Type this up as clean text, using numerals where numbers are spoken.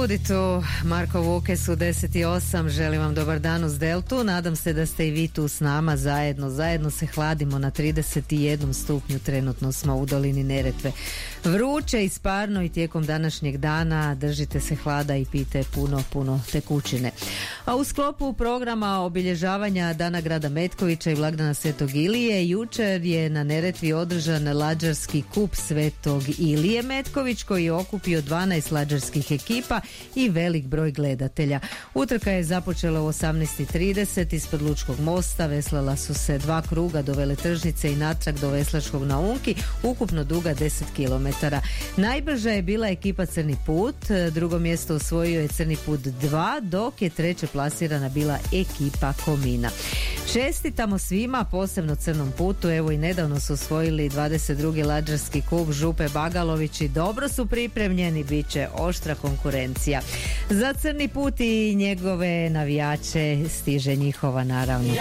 Budi tu, Marko Vukes u 10:08, želim vam dobar dan uz Deltu, nadam se da ste i vi tu s nama zajedno se hladimo na 31 stupnju, trenutno smo u dolini Neretve. Vruće i sparno i tijekom današnjeg dana, držite se hlada i pijte puno tekućine. A u sklopu programa obilježavanja Dana grada Metkovića i blagdana Svetog Ilije, jučer je na Neretvi održan lađarski kup Svetog Ilije Metković koji je okupio 12 lađarskih ekipa i velik broj gledatelja. Utrka je započela u 18:30 ispod Lučkog mosta, veslala su se 2 kruga do Veletržnice i natrag do Veslačkog na Unki, ukupno duga 10 km. Najbrža je bila ekipa Crni put, drugo mjesto osvojio je Crni put 2, dok je treće plasirana bila ekipa Komina. Čestitamo svima, posebno Crnom putu, evo i nedavno su osvojili 22. lađarski kup Župe Bagalović i dobro su pripremljeni, bit će oštra konkurencija. Za Crni put i njegove navijače stiže njihova naravno